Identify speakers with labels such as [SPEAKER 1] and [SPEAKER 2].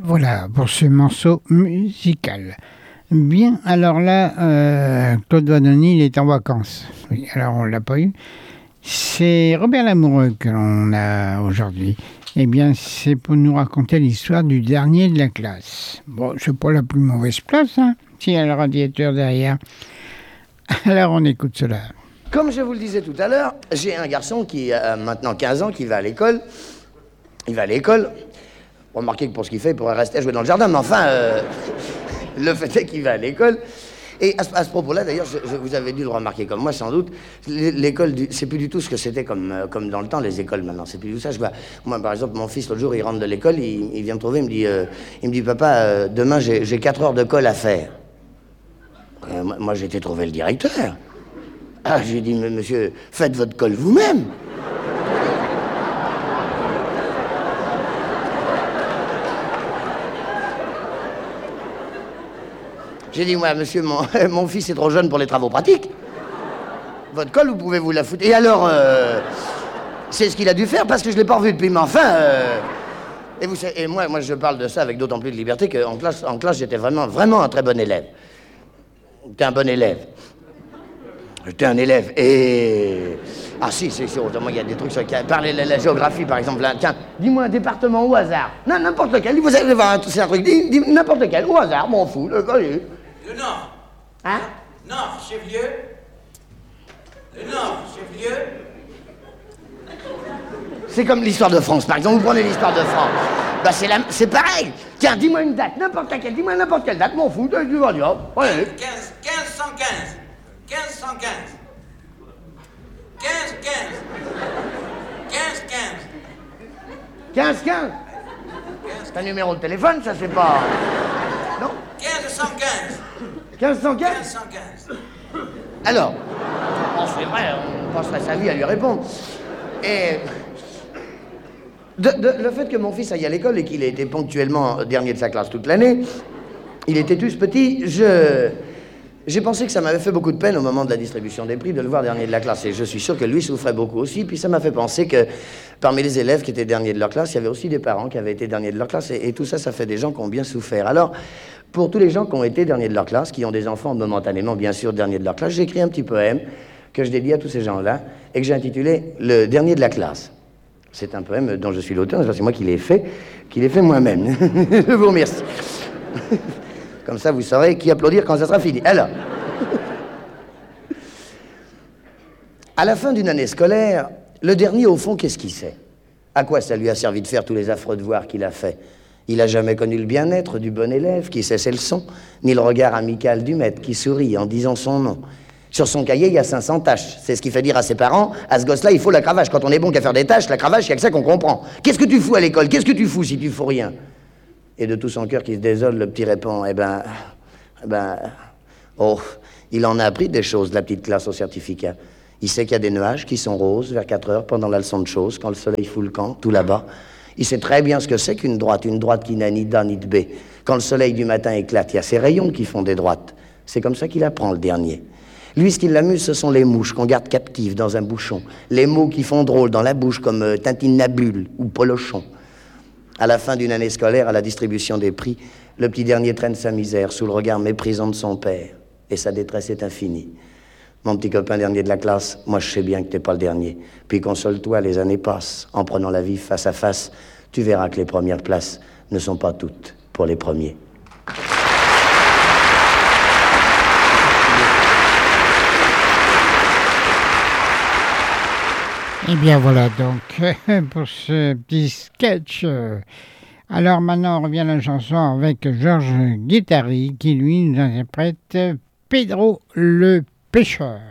[SPEAKER 1] Voilà pour ce morceau musical. Bien, alors là, Claude Vanoni, il est en vacances. Oui, alors on l'a pas eu. C'est Robert Lamoureux que l'on a aujourd'hui. Eh bien, c'est pour nous raconter l'histoire du dernier de la classe. Bon, c'est pas la plus mauvaise place, hein. Si, il y a le radiateur derrière. Alors on écoute cela.
[SPEAKER 2] Comme je vous le disais tout à l'heure, j'ai un garçon qui a maintenant 15 ans, qui va à l'école. Il va à l'école. Remarquez que pour ce qu'il fait, il pourrait rester à jouer dans le jardin, mais enfin, le fait est qu'il va à l'école. Et à ce propos-là, d'ailleurs, je vous avais dû le remarquer comme moi, sans doute, l'école, c'est plus du tout ce que c'était comme dans le temps, les écoles maintenant. C'est plus du tout ça. Moi, par exemple, mon fils, l'autre jour, il rentre de l'école, il vient me trouver, il me dit, papa, demain, j'ai 4 heures de colle à faire. Moi, j'ai été trouver le directeur. Ah, j'ai dit, mais monsieur, faites votre colle vous-même. J'ai dit, moi, monsieur, mon fils est trop jeune pour les travaux pratiques. Votre colle, vous pouvez vous la foutre. Et alors, c'est ce qu'il a dû faire parce que je ne l'ai pas revu depuis. Mais enfin, et vous savez, et moi, je parle de ça avec d'autant plus de liberté qu'en classe, j'étais vraiment un très bon élève. J'étais un bon élève. J'étais un élève. Et... Ah si, c'est sûr. Moi, il y a des trucs sur parler la géographie, par exemple. Là. Tiens, dis-moi un département au hasard. Non, n'importe lequel. Vous allez voir, c'est un truc. Dis n'importe lequel. Au hasard, m'en fous.
[SPEAKER 3] Le Nord.
[SPEAKER 2] Hein?
[SPEAKER 3] Nord, chef-lieu. Le Nord, chef-lieu.
[SPEAKER 2] C'est comme l'histoire de France, par exemple. Vous prenez l'histoire de France. Bah, c'est pareil. Tiens, dis-moi une date, n'importe laquelle. Dis-moi n'importe quelle date, m'en fous. Tu vas dire. Ouais.
[SPEAKER 3] 1515. 1515.
[SPEAKER 2] 15-15. C'est un numéro de téléphone, ça c'est pas... Non?
[SPEAKER 3] 1515.
[SPEAKER 2] 1515?
[SPEAKER 3] 1515.
[SPEAKER 2] Alors, bon, c'est vrai, on passerait sa vie à lui répondre. Et... le fait que mon fils aille à l'école et qu'il ait été ponctuellement dernier de sa classe toute l'année, il était tous petit, j'ai pensé que ça m'avait fait beaucoup de peine au moment de la distribution des prix de le voir dernier de la classe. Et je suis sûr que lui souffrait beaucoup aussi. Puis ça m'a fait penser que parmi les élèves qui étaient derniers de leur classe, il y avait aussi des parents qui avaient été derniers de leur classe. Et tout ça, ça fait des gens qui ont bien souffert. Alors, pour tous les gens qui ont été derniers de leur classe, qui ont des enfants momentanément, bien sûr, derniers de leur classe, j'ai écrit un petit poème que je dédie à tous ces gens-là et que j'ai intitulé « Le dernier de la classe ». C'est un poème dont je suis l'auteur, c'est moi qui l'ai fait moi-même. Je vous remercie. Comme ça, vous saurez qui applaudir quand ça sera fini. Alors, à la fin d'une année scolaire, le dernier, au fond, qu'est-ce qu'il sait? À quoi ça lui a servi de faire tous les affreux devoirs qu'il a fait? Il n'a jamais connu le bien-être du bon élève qui sait ses leçons, ni le regard amical du maître qui sourit en disant son nom. Sur son cahier, il y a 500 tâches. C'est ce qu'il fait dire à ses parents. À ce gosse-là, il faut la cravache. Quand on est bon qu'à faire des tâches, la cravache, il n'y a que ça qu'on comprend. Qu'est-ce que tu fous à l'école? Qu'est-ce que tu fous si tu fous rien? Et de tout son cœur qui se désole, le petit répond, oh, il en a appris des choses, la petite classe au certificat. Il sait qu'il y a des nuages qui sont roses vers 4 heures pendant la leçon de choses, quand le soleil fout le camp, tout là-bas. Il sait très bien ce que c'est qu'une droite qui n'a ni d'A ni de B. Quand le soleil du matin éclate, il y a ces rayons qui font des droites. C'est comme ça qu'il apprend le dernier. Lui, ce qui l'amuse, ce sont les mouches qu'on garde captives dans un bouchon. Les mots qui font drôle dans la bouche, comme tintinabule ou polochon. À la fin d'une année scolaire, à la distribution des prix, le petit dernier traîne sa misère sous le regard méprisant de son père. Et sa détresse est infinie. Mon petit copain dernier de la classe, moi je sais bien que t'es pas le dernier. Puis console-toi, les années passent. En prenant la vie face à face, tu verras que les premières places ne sont pas toutes pour les premiers.
[SPEAKER 1] Eh bien voilà donc pour ce petit sketch. Alors maintenant on revient à la chanson avec Georges Guittari qui lui nous interprète Pedro le pêcheur.